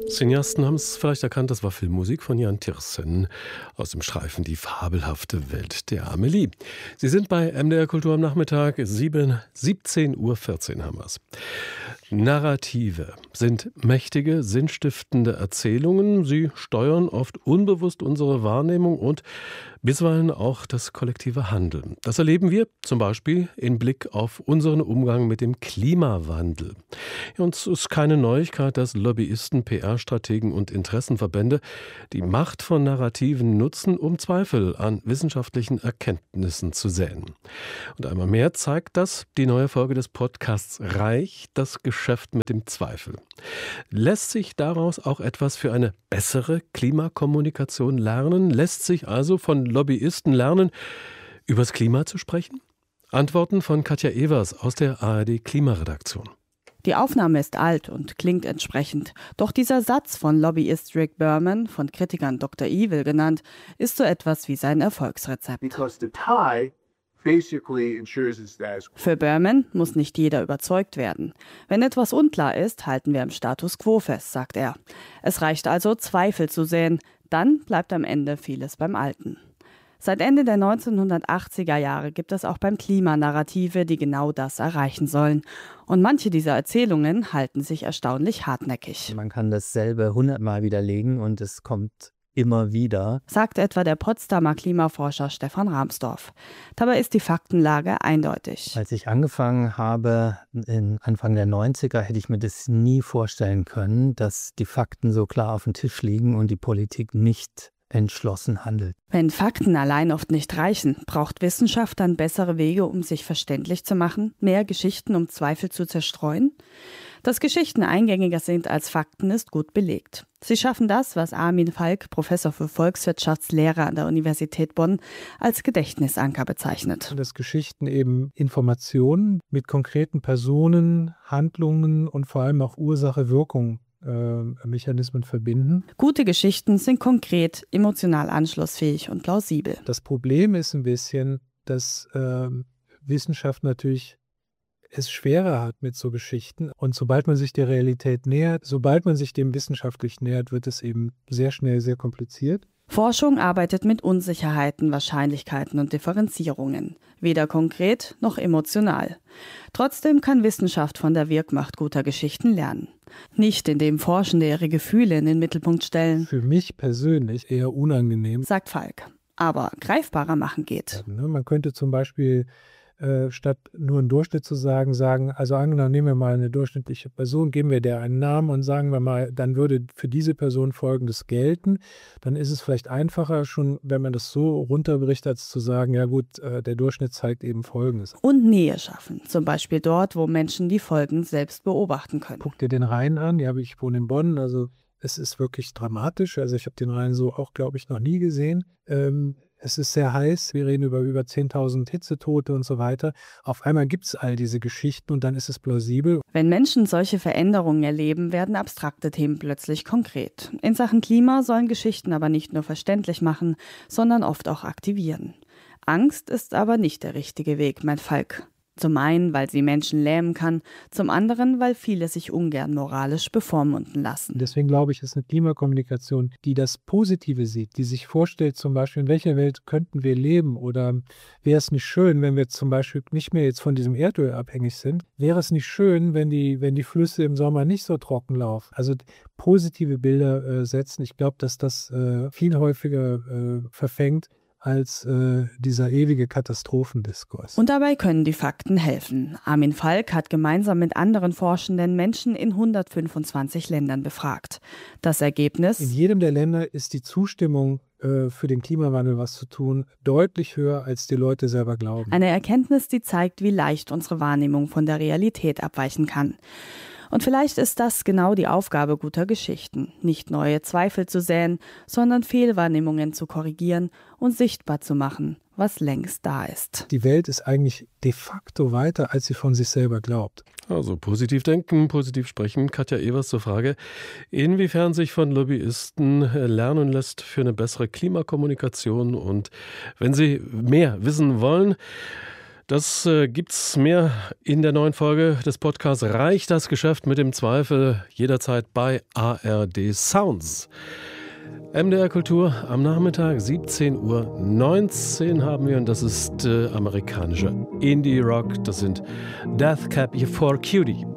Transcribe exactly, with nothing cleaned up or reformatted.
Cineasten haben es vielleicht erkannt, das war Filmmusik von Jan Tiersen aus dem Streifen Die fabelhafte Welt der Amelie. Sie sind bei M D R Kultur am Nachmittag, siebzehn Uhr vierzehn haben wir es. Narrative sind mächtige, sinnstiftende Erzählungen. Sie steuern oft unbewusst unsere Wahrnehmung und bisweilen auch das kollektive Handeln. Das erleben wir zum Beispiel im Blick auf unseren Umgang mit dem Klimawandel. Ja, und es ist keine Neuigkeit, dass Lobbyisten, P R-Strategen und Interessenverbände die Macht von Narrativen nutzen, um Zweifel an wissenschaftlichen Erkenntnissen zu säen. Und einmal mehr zeigt das die neue Folge des Podcasts Reich, das Geschäft mit dem Zweifel. Lässt sich daraus auch etwas für eine bessere Klimakommunikation lernen? Lässt sich also von Lobbyisten lernen, übers Klima zu sprechen? Antworten von Katja Evers aus der A R D-Klimaredaktion. Die Aufnahme ist alt und klingt entsprechend. Doch dieser Satz von Lobbyist Rick Berman, von Kritikern Doktor Evil genannt, ist so etwas wie sein Erfolgsrezept. Für Berman muss nicht jeder überzeugt werden. Wenn etwas unklar ist, halten wir im Status quo fest, sagt er. Es reicht also, Zweifel zu säen. Dann bleibt am Ende vieles beim Alten. Seit Ende der neunzehnhundertachtziger Jahre gibt es auch beim Klima Narrative, die genau das erreichen sollen. Und manche dieser Erzählungen halten sich erstaunlich hartnäckig. Man kann dasselbe hundertmal widerlegen und es kommt immer wieder, sagt etwa der Potsdamer Klimaforscher Stefan Rahmsdorf. Dabei ist die Faktenlage eindeutig. Als ich angefangen habe, in Anfang der neunziger, hätte ich mir das nie vorstellen können, dass die Fakten so klar auf dem Tisch liegen und die Politik nicht entschlossen handelt. Wenn Fakten allein oft nicht reichen, braucht Wissenschaft dann bessere Wege, um sich verständlich zu machen, mehr Geschichten, um Zweifel zu zerstreuen? Dass Geschichten eingängiger sind als Fakten, ist gut belegt. Sie schaffen das, was Armin Falk, Professor für Volkswirtschaftslehre an der Universität Bonn, als Gedächtnisanker bezeichnet. Dass Geschichten eben Informationen mit konkreten Personen, Handlungen und vor allem auch Ursache-Wirkung Mechanismen verbinden. Gute Geschichten sind konkret, emotional anschlussfähig und plausibel. Das Problem ist ein bisschen, dass äh, Wissenschaft natürlich es schwerer hat mit so Geschichten. Und sobald man sich der Realität nähert, sobald man sich dem wissenschaftlich nähert, wird es eben sehr schnell sehr kompliziert. Forschung arbeitet mit Unsicherheiten, Wahrscheinlichkeiten und Differenzierungen. Weder konkret noch emotional. Trotzdem kann Wissenschaft von der Wirkmacht guter Geschichten lernen. Nicht indem Forschende ihre Gefühle in den Mittelpunkt stellen. Für mich persönlich eher unangenehm, sagt Falk. Aber greifbarer machen geht. Man könnte zum Beispiel Äh, statt nur einen Durchschnitt zu sagen, sagen, also angenommen, nehmen wir mal eine durchschnittliche Person, geben wir der einen Namen und sagen wir mal, dann würde für diese Person Folgendes gelten. Dann ist es vielleicht einfacher schon, wenn man das so runterbricht, als zu sagen, ja gut, äh, der Durchschnitt zeigt eben Folgendes. Und Nähe schaffen, zum Beispiel dort, wo Menschen die Folgen selbst beobachten können. Guck dir den Rhein an, ja, ich wohne in Bonn, also es ist wirklich dramatisch. Also ich habe den Rhein so auch, glaube ich, noch nie gesehen. Ähm, Es ist sehr heiß, wir reden über über zehntausend Hitzetote und so weiter. Auf einmal gibt es all diese Geschichten und dann ist es plausibel. Wenn Menschen solche Veränderungen erleben, werden abstrakte Themen plötzlich konkret. In Sachen Klima sollen Geschichten aber nicht nur verständlich machen, sondern oft auch aktivieren. Angst ist aber nicht der richtige Weg, meint Falk. Zum einen, weil sie Menschen lähmen kann, zum anderen, weil viele sich ungern moralisch bevormunden lassen. Deswegen glaube ich, ist eine Klimakommunikation, die das Positive sieht, die sich vorstellt, zum Beispiel, in welcher Welt könnten wir leben oder wäre es nicht schön, wenn wir zum Beispiel nicht mehr jetzt von diesem Erdöl abhängig sind, wäre es nicht schön, wenn die, wenn die Flüsse im Sommer nicht so trocken laufen. Also positive Bilder äh, setzen, ich glaube, dass das äh, viel häufiger äh, verfängt, als äh, dieser ewige Katastrophendiskurs. Und dabei können die Fakten helfen. Armin Falk hat gemeinsam mit anderen Forschenden Menschen in hundertfünfundzwanzig Ländern befragt. Das Ergebnis? In jedem der Länder ist die Zustimmung äh, für den Klimawandel was zu tun deutlich höher, als die Leute selber glauben. Eine Erkenntnis, die zeigt, wie leicht unsere Wahrnehmung von der Realität abweichen kann. Und vielleicht ist das genau die Aufgabe guter Geschichten, nicht neue Zweifel zu säen, sondern Fehlwahrnehmungen zu korrigieren und sichtbar zu machen, was längst da ist. Die Welt ist eigentlich de facto weiter, als sie von sich selber glaubt. Also positiv denken, positiv sprechen. Katja Evers zur Frage, inwiefern sich von Lobbyisten lernen lässt für eine bessere Klimakommunikation. Und wenn Sie mehr wissen wollen, Das äh, gibt's mehr in der neuen Folge des Podcasts Reich das Geschäft mit dem Zweifel, jederzeit bei A R D Sounds. M D R Kultur am Nachmittag, siebzehn Uhr neunzehn haben wir, und das ist äh, amerikanischer Indie-Rock. Das sind Death Cab for Cutie.